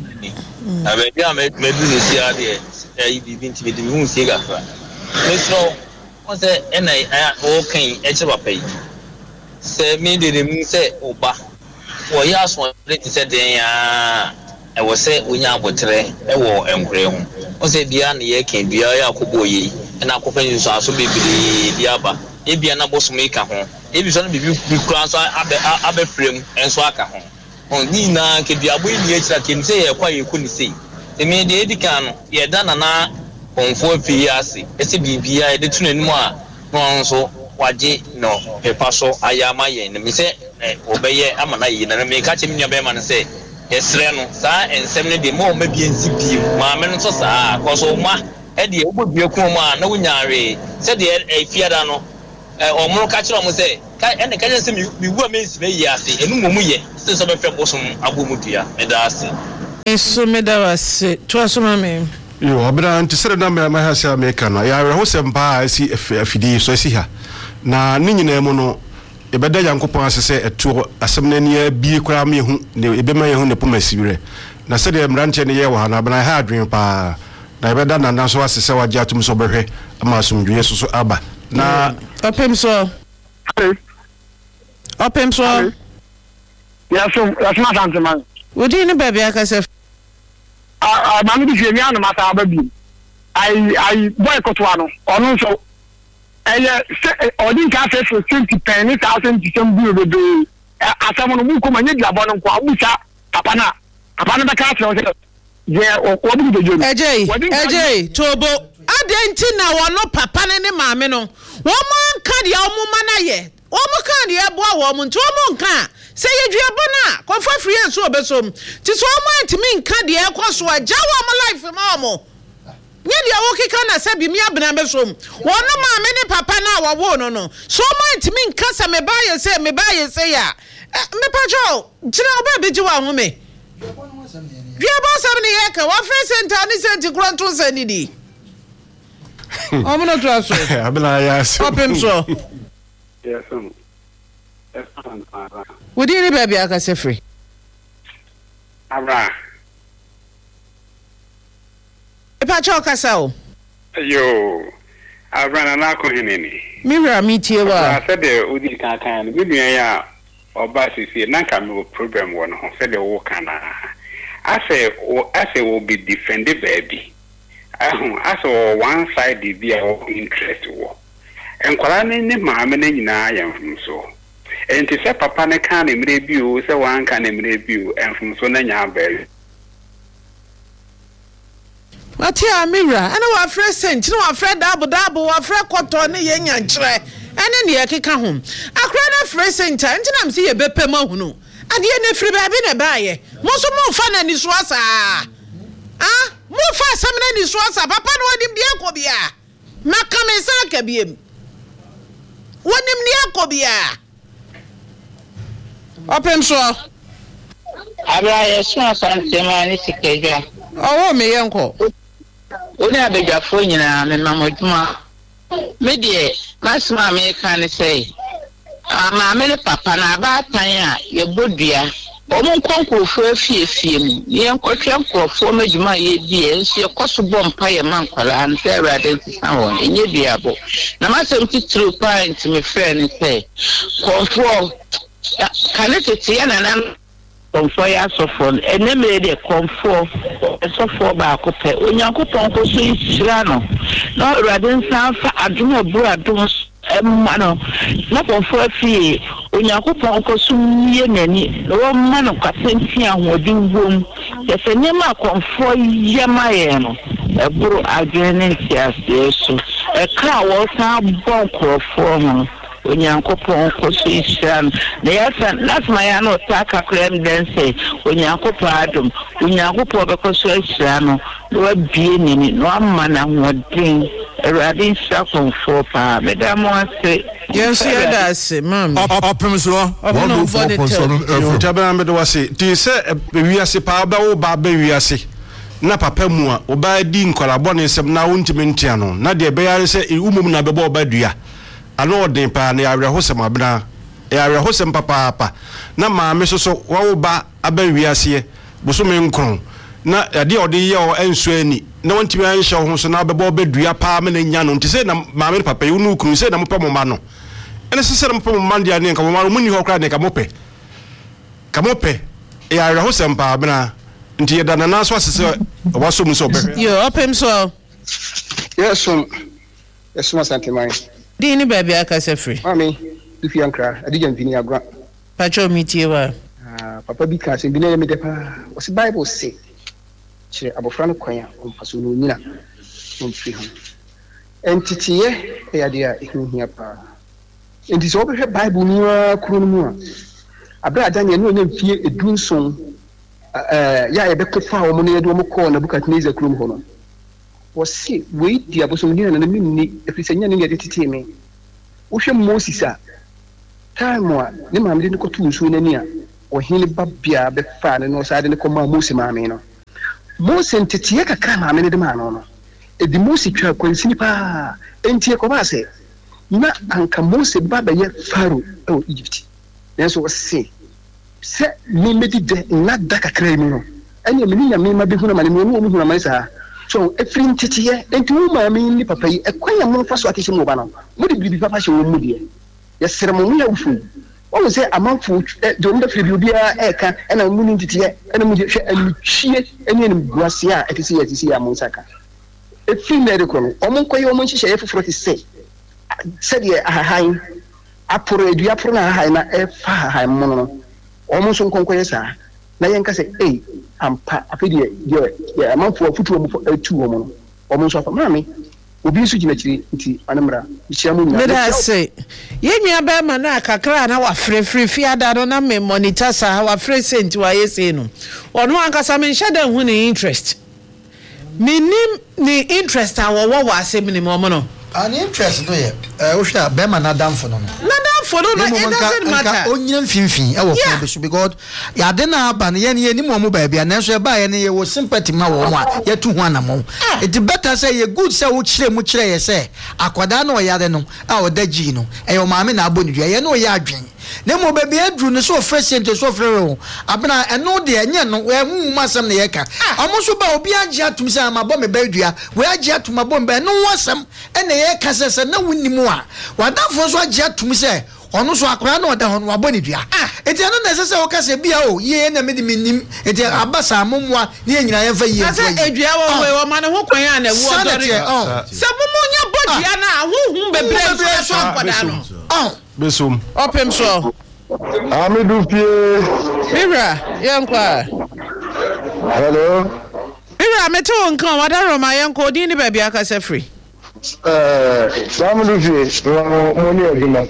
made this year. I've been to the moon cigar. So, what's the NI okay? Edge of a pay. Say, me did him say, Oba. Well, yes, one said, I was say, we are with Ray, a war and Graham. Was it beyond the year came via Yakuboyi, and our companions are so big the Abba. If you are not supposed to make a home, if you want to be class, I be frame and swag a home. On Nina can be a way that can say a quiet you couldn't see. The main day can, ye done an hour on 4 PRC, SBBI, the 2 and more, so waje no pepa so ayama yen me se obeye amana yi na me ka che me nua be ma no se yesre no saa ensem ne de mo ma bi ensi bi ma me no so saa ko so ma e de obodue ku ma na wunyaare se de efiada no omro ka kire mo se ka ene ka je se mi wu amensi be yi ase enu momu ye se so be fe bosom abomudua me da ase eso me da wase to aso ma me yo abra nti sere na me ha se America no ya ho se mpa asi afidi so asi ha na ni nyina mu no ebeda yankopon asese eto asem na ne bie kura me hu ne ebema ye hu ne poma siwire na se de mranche ne ye wa na bana ha adwen pa na ebeda na so asese waje atum so behwe ama asumdwe so aba na opem so ya so ma tante man wodi ne baby akase mami bi fie mi anu mata ababi I boycott one ono so odi ka se 20,000 December be asamo no mu ko manye diabo no kwa busa papa na be ka se o je obi de jono ejei tobo adenti na wono papa ne maame no wo man ka dia o mu manaye o mu ka dia bo a wo mu nti o mu nka se yedua bona ko fa free enso obesom ti so o mu antimi nka dia ekoso agya wo mo life ma mo nye dia wo kika na se bi mi abena besom wono maame ne papa na wo no so o mu antimi nka se me ba ye se ya me pajo jira oba beji wa ho me bia bo sam ne ye ka wa free center ni senti kronto sanidi I'm not trust. I'm not yes. Open so. Yes, we didn't baby akase free. Abra. Epa choka sao. Yo. Abra na ko hinini. Mira metie wa. I said the udi kan bi nua ya oba sisi na ka me problem wo no ho said the wo kana. I say will be defended baby. Aso one side be our interest war. And Kwalani ne maame ne nyina yam from so. And to say papa ne kan emre bi o say one kan emre bi o and from so na nya bel. Matia Mira, and our friend sent, no friend double, our friend cotton ne yenya nchre. And then ye kika home. Akra na friend sent, and I'm see a bepe mahunu. And ye ne free baby ne baye. Most more fun and is was ah, move fast some in this was papa no dim dia ko bia. Makame sa ka biem. Wonim dia ko bia. Open so. Abra yesu asante ma ni sikeja. Owo me yenko. Oni abedwafo nyina me mamoduma. Me die masma me kan say. Ma me papa na ba tan a ye bodua. Omo konkurofo afie mu ye nkotwe nkorofo madwuma ye die enso ye koso bompa ye mankwala an se awade ntisan won enye duabo na masem titru point me friend say konfo kanete ya nanan konfo ya sofo eneme de konfo sofo ba akopɛ onyankopɔn ko so isira no na awade nsan fa adom oburu adom mano na konfo afie onyankopɔn ko so ye nani wo mano kwasenti ahodin bom yɛsɛ nyema konfo yema ye no eburu adwene ntiase so ɛkra wo san bɔ nkorofo no onyankopɔn ko so isira na yɛsɛ lasma ya no taka krem den say onyankopɔn adom onyankopɔn bɛkɔ so isira no wa bie nini no amma na hodin erade nsa konfo pa medamo ase yes yeah that's mam opem so 104.7 FM tabana me do wase ti se wiase pa ba wo ba wiase na papa mu a oba di nkolabo ne sem na wontimi ntia no na de be yare se umum na bebo oba dua ano odin pa na yare hosem abna yare hosem papa na maame so wo ba aba wiase boso me nkron na ade odi ye o enso ani na wontimi anhye ho so na bebo obedua pa me na nya no ntise na maame papa yi unu kunu se na mopa mo ma no ene se na mopa mo ma dia ne nka mo ma mo ni ho kra ne ka mope ya ra ho sempa bena nti ye dana na so asese waso mu so be yo opem so yes asante mai di ni baby akase free mami ifi ankra adijan pini agwa pacho mitie wa papa bi ka se bi na me de pa o se bible say chire abofra no kwan a ompaso no nyina omfiri ho entitiye ya dia ehunhia pa nti so obehwe bible ni kuro no mu a abra Daniel no nyamfie edunson ya ebekofa wo no ye do mo ko na Nebukadnezar kuro ho no wosi we dia bosom ni na minni efisanya ne ye tete me wo hwe Moses a time a ne maame de ko tu nsu nani a ohene babia be fa ne no sa de ne ko ma Moses maame no Moses ntete kakra maame ne de ma no edi Moses twa kwansini pa entie ko ba se na anka Moses baba ye Pharaoh o Egypt nenso se me medi de na da kakra mi no ene me nya me ma be huna mane me mu huna mane sa so efri ntete ye enti wo maame ni papa yi ekwanya mo fa so akehye mo ba no mo de bibi papa hye wo mu de yɛsrɛ mo ya wufu wɔn sɛ amanfo de ɔmo dafiri bi obia ɛka ɛna mu ni ntitiɛ ɛna mu hwɛ anitwie ɛne ne guase a ɛte sɛ ya mo nsaka efiri na ɛrekɔ no ɔmo nkɔyɛ ɔmo nhyehyɛ foforɔ te sɛ sɛdeɛ ahahan aporo adua aporo na ahahan na ɛfa ahahan mo no ɔmo nso nkɔnkɔyɛ saa na yɛnka sɛ ampa afɛdeɛ deɛ amanfo afutuo mo atu ɔmo no ɔmo nso afa maame obi nso gyina kyiri nti anemra hyiamu nyina meda se yenua ba ma na kakra na wa frefre fiada no na me monitor sa wa free sent wa yese no ono ankasa me nhye da hu ni interest minim ni interest a wo wa asem ni mo no an interest no ye wo hwa ba ma na damfo no it doesn't matter onyina mfimfin e wo ko be so because ya de na aba ne ye ni mo ba bia na so e ba ye ne ye wo sympathy ma wo mo a ye tu hu anamo it better say ye good say wo kire mu kire ye say akwada na o ya de no a o da gi no e yo maame na abo ni dua ye na o ya adwen ne mo ba bia dru ne so fresh ente so frere abena eno de enye no we hu masam na ye ka omo so ba obi agi atum say amabo me ba dua we agi atum abo me no wasam ene ye ka sese na wunimu a wadafo so agi atum say ono so akora na oda ho no aboni dua eti eno na sese o ka se bia o ye na me di minim eti abasa momwa ne ye nyina ye fa ye asa edua wo ma ne ho kwan a na wo dori se momonya bodua na ahohum bebre so akwadaa no besom opem so Amidu pie Mira yankwa hello Mira meto nkan wadaro ma yanko din ni baabi aka se free Amidu pie mo ni adwuma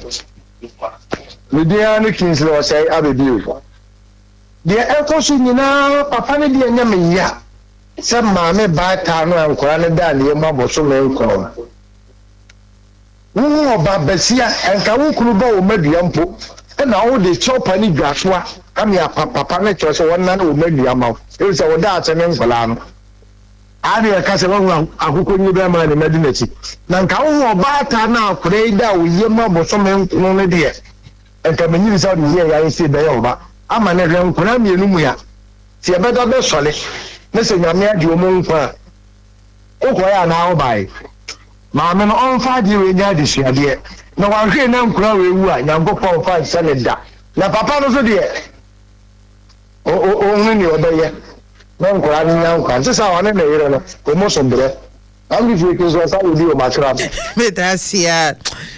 Media no Kingsley was say abebio. The ekosu nyina papa ne de nya me ya. Se maame ba ta no ankora ne da ne ma boso me nko. Wo oba besia enka wo kunu ba wo madua mpo. E na wo de chopa ni dwasoa. Kam ya papa ne cho se wonna na wo madua ma. E se wo da atene nkola no. Ari ka se wo akoko nyi be ma ne madinachi. Na nka wo oba ta na akora da wo ye ma boso me nko ne de. Enka menyi bisa de ye ya isi be yoba ama ne hwe nkona mienu mu ya ti ebeda be sole ne se nyame adi o mo nkwa okwo ya na obai ma me no onfa di we nya de hwade na wa hwe na nkora we wu a nyankopon fa sele da na papa no so de o ni odoye na nkora ni nyankwa se sa wa ne yire no o mo so bre am di fwe ke so sa we di o ma tra me tasia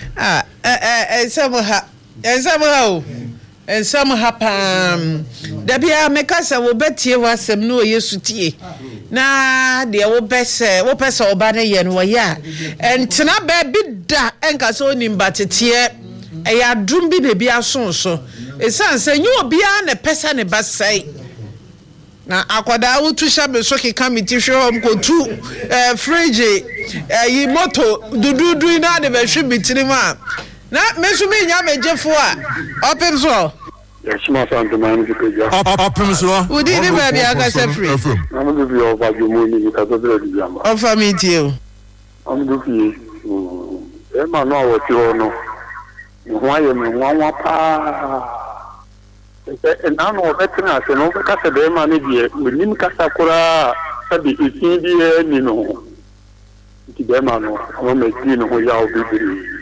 somehow dabia mekasa wo betie wasem no Yesu tie na de wo pese oba ne ye no ya entena ba bi da enka so ni mbatete ya drum bi bebi asonso esan se nyu obia ne pese ne basai na akwada wutu shabe so ke committee hwe ko tu fridge yi moto dududu na de be hwe bitirima na mesumi nya mejefo a opem so Yashima Santamani Kija. Opem so udi ni ba bia ka se free I'm going to be over the money because of the Jama. Offer me to you. I'm going to be Emma no what you know. Why you want pa and I know veterans and over Casa de Manadia, with Nim Casacura, Sabi, it's you know. Demano, I'm making no way out of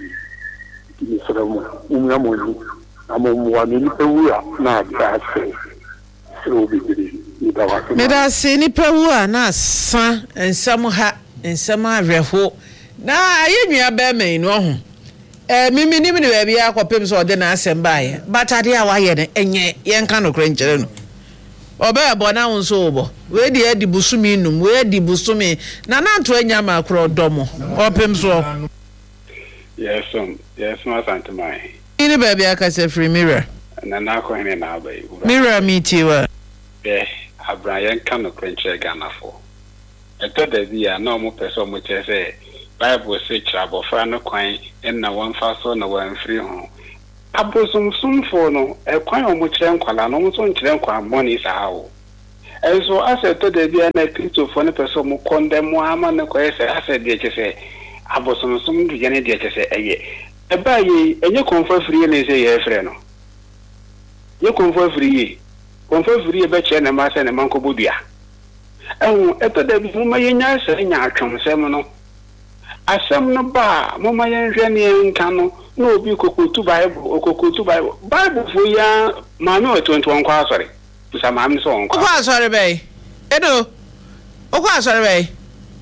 Umyamoni, among one in Peru, not that say. So be Meda se ni pewu na san ensam ha ensam areho na ayenua be me no ho mimi ni ba bia akopem so de na asem baaye batade a waye ne enye yenka no krenkyere no oba ebo na wonso obo we di adi busumi num we di busumi na nanto anya makro domo opem so yes ma santamai Ini baby akase free mirror. Na na ko hene na abai. Mirror mitiwa. Abraham kan no kwenche Ghana for. Eto da bia na omo pese omo chese Bible say trabofra no kwan na wan fa so na wan free ho. Abosumsum for no kwan omo kire nkwala no omo so nkire nkwa money sa hawo. Enso ase to da bia na Kristo for no pese omo condemn ama na ko ese ase de chese abosumsum du jene de chese eye. Eba yi enye konfa free na ese ye free no. Ye konfa free be che na ma se na manko bodua. Eto da bi mo nya se nya atwom sem no. Asem no ba mo ma yen hwe ne nka no na obi kokotu Bible. Bible fo ya ma me 21 kwa asore. Tusa ma me so on kwa. Kwa asore be. Edo. Kwa asore be.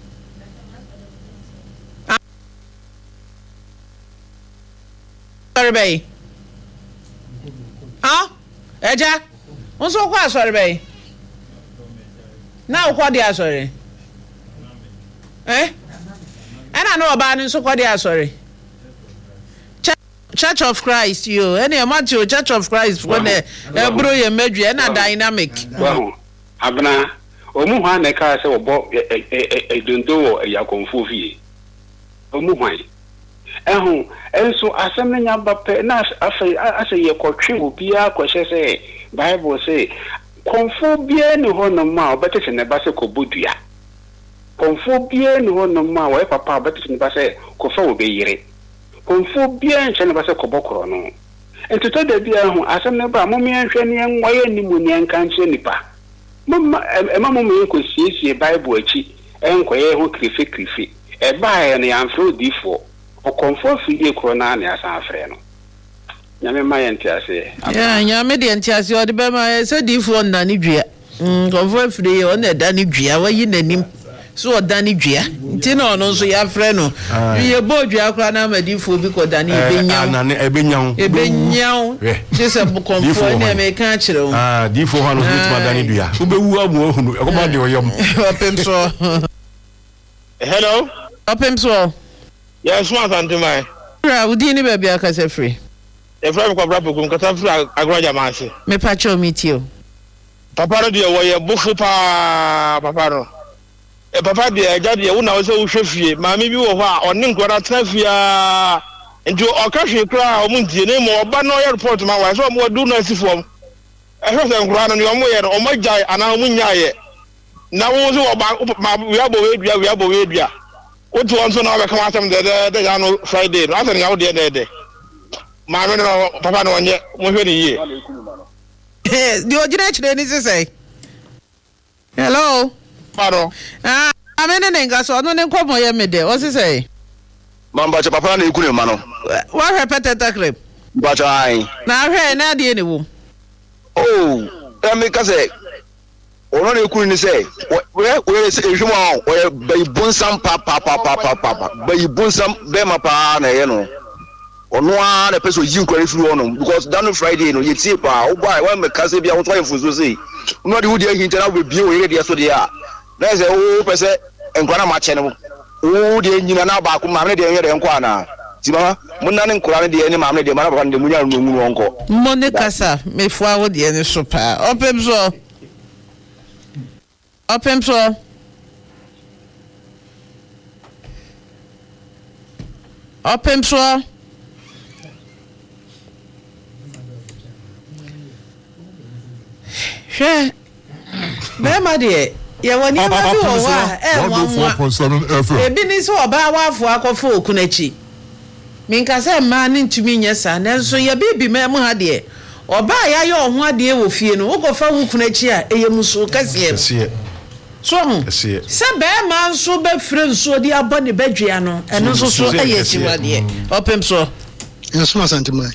Asore be. Ah? Eja. Onso kwa asore be. Na ukwa di asore. Ana no ba ni so kwa di asore. Church of Christ yo. Any Matthew Church of Christ when bro ye medwe na dynamic. Wow. Abna omu hwan na ka se obo edundo wo yakonfo fie. Omu hwan. Enso asem na nya bape na ase ye kotwe obi a kwhye se Bible say konfo bia ni ho no ma obetese ne ba se kobodua. Konfo bia ni ho no ma wo papa obetese ne ba se kofa obeyire. Konfo bia nche ne ba se kobokoro no. Entito da bia ho asem ne ba mo me hwe ne nwaye ni mu ne nka nche nipa. Mama mo me ko siesie Bible achi enkoye ho krife. Eba ya ne amfro difo. Okonfo fie kro na ne asa afre no. Nyame ma yenti ase. Yeah, nyame de yenti ase odi be ma se difo na ni dua. Konfo fie o na da ni dua wa yi nanim. So odani dua nti na ono so ya frɛ no ye bodua akra na ma difo bi ko dani ebenyaw jese bu konfo na me kan kyerɛ wo difo ho no bituma dani dua ubewu amu ohunu ekoma de oyom opemso hello opemso yes one santimai ra udini be bia ka se free e frɛ ko bra pokum ka ta free agroja manse me pa cho mitio papa no de wo ye bufu pa papa no papa de agade wo na wo se wo hwefie maami bi wo ho a onne nkora trafia nti okahwe kra o muntie ne mo oba no ye report ma wa so mo du na sifom ehwe se nkora no ne o mo ye o magya ana o munyaaye na wo so oba we abo we dua o to on so na be kama asem de ya no Friday no asem ya wo de maami no papa no onye mo hwe ni ye di ojire chire ni se hello Paro. Amene nenga so no ne komo ye mede. O si say. Mamba cha papa na ikune ma no. Wa repete takrem. Ba cha ai. Na hwe na de ni wo. Oh, me ka say. Ono na ikune ni say. We say ehwemo a o bai bonsam pa. Bai bonsam be ma pa na ye no. Ono a na peso yi nkwari firi ono because that Friday no ye tie pa. O boy when me ka say bia wo to fuzo say. Ono de wo de hinta na we bie o ye de so de a. Na say o pese enkwana ma che no o de nyina na ba ko ma me de ye de nkwa na ti mama munna ne nkura ne de ne ma me de ma na ba de munya no ngu onko monne kasa me fua wo de ne so pa opemso she be ma de ye woni ma bi wo wa ebi ni so oba wa afo akofo okunachi minka se ma ni ntumi nyesa na so ye bibi ma mu ha de oba ya ye oho ade wo fie no wo kofa wo okunachi a eye muso kase so se be ma nso be fre nso de abo ne badua no eno so so eye chiwade opem so yesu asantima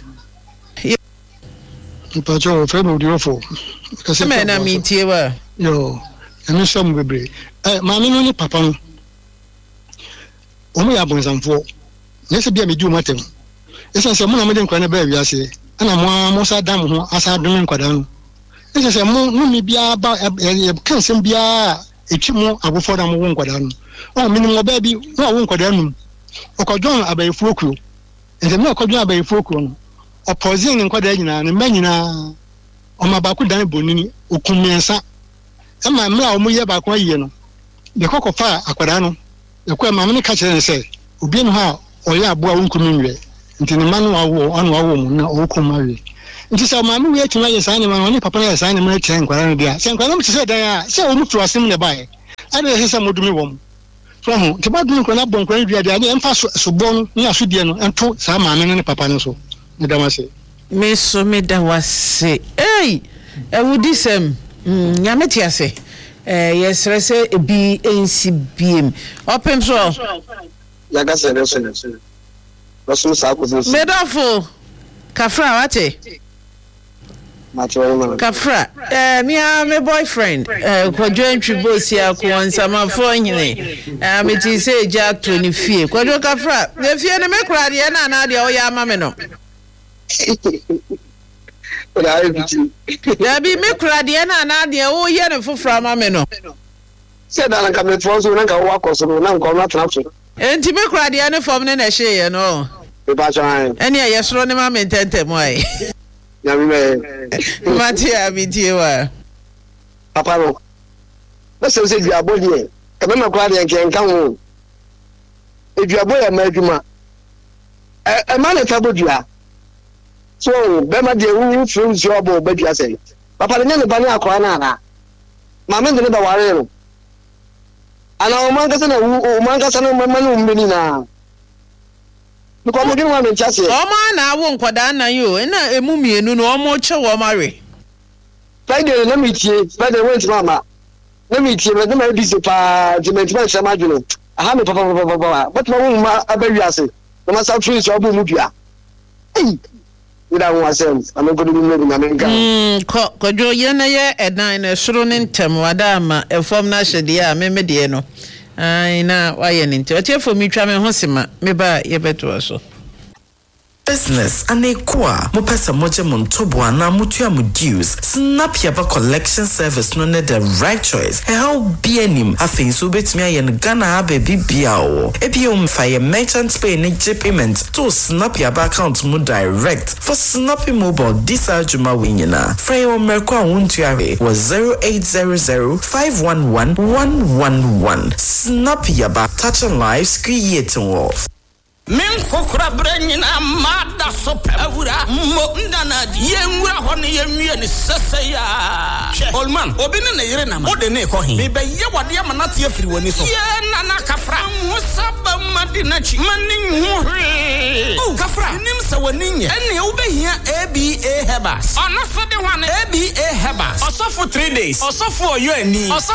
ipacho fe no diofo kase me na mi tie wa yo emi so mu bebre maami no ni papa no omo ya bonsamfo nyese bia me di omo atem esense mo na me de nkwa na ba wiase ana mo sa dam ho asa dum nkwada no esense mo no mi bia ba kan sem bia echi mo agofo da mo wo nkwada no o mi no ba bi no wo nkwada no okodon abayifu okuro ente me okodon abayifu okuro no opposing nkwada nyina ne manyina oma ba ku dan bonini okumensa ama mra omo ye ba ko aye no de kokofa akwada no de ko ma me ka kire ne se obi no ha oye aboa wonkumi nwe nti ne manu awo anu awo mu na okuma we nti se ma me we tuma ye san ne ma ne papa ye san ne ma kire nkwada no dia se nkwada no se dan a se o mu tro asem ne bae ade se modumi wom so ho ti ba dun ko na bon kwan dia dia ne emfa so bon ni asodie no ento sa ma me ne papa no so ne damase me so me da wase wudi sem nyame ti ase yesre se ebi ncbm opem so ya ga se so so sa ko so medafo kafra wate kafra me boyfriend kwadwo ntwibo si akwo nsama fo nyine me ti se ja 20 fie kwadwo kafra de fie ne me kura de na de o ya mame no ya bi me kura de na de o ye ne fofra mame no se da na me fo so na ka wa ko so na nko na tra so enti me kura de ne fom ne na hye ye no e ba chan eni ya yesro ne mame ntente mo ai ya mi me Matia bitiwa papa no na se duabo de e be makwa de nka ho duabo ya ma adwuma e ma na tabo dua so be ma de wu from job o ba dua se papa le ne ba ni akwa na na ma me de ba ware no ana o man ka se na o man ka se na ma no mbeni na because mo ginu wa me chase o ma na wo nkwada na yo na emu mienu no o mo che wo mare Friday na me tie Friday went mama na me tie na me busy pa dement man shama dwuno aha me papa but ma wo ma abawi ase na ma sa free so obo mu dua ida wo asem am go do me na me nka ko jo ye na ye edan na soro ne ntem wada ama efom na hyede a me de no ai na wa ye ne nti o tie fo mi twa me ho sema me ba ye beto so business anekwa mo pesa moje montobo na mutua mu dues snap yaba collection service no ne the right choice how bienim afin so betimi aye no Ghana ababi biawo ebiom fa ye merchant pay ne payment to snap yaba account mu direct for snappy mobile this ajuma winyina free o merko awuntuare was 0800 511 111 snap yaba touch on lives creating wealth. Min kokura brenyina mada sope awura mo ndana yenwura hone yenwie ne seseya olman obine na yire nama ode ne ko hin be ye wade amanate afiri wani so ye nana kafra musaba madina chi mani hwe o kafra nim se wani nye ene obehia ABA Hebas ona so de wane ABA Hebas osofo 3 days osofo oyo ani